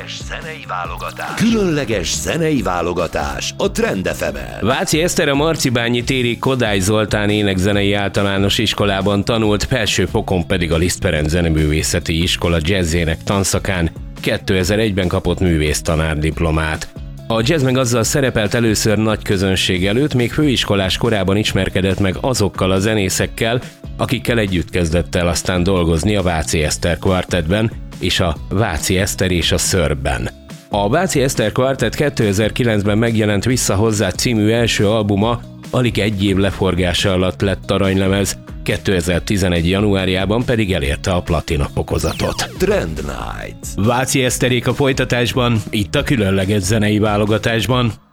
Különleges zenei válogatás a Trend FM-en. Váci Eszter a Marcibányi téri Kodály Zoltán énekzenei általános iskolában tanult, felső fokon pedig a Liszt Ferenc Zeneművészeti Iskola jazzének tanszakán 2001-ben kapott művésztanár diplomát. A jazz meg azzal szerepelt először nagy közönség előtt, még főiskolás korában ismerkedett meg azokkal a zenészekkel, akikkel együtt kezdett el aztán dolgozni a Váci Eszter kvartettben és a Váci Eszter és a Szörb-ben. A Váci Eszter kvartett 2009-ben megjelent Vissza hozzá című első albuma alig egy év leforgása alatt lett aranylemez, 2011. januárjában pedig elérte a platina fokozatot. Trend Night. Váci Eszterék a folytatásban, itt a különleges zenei válogatásban.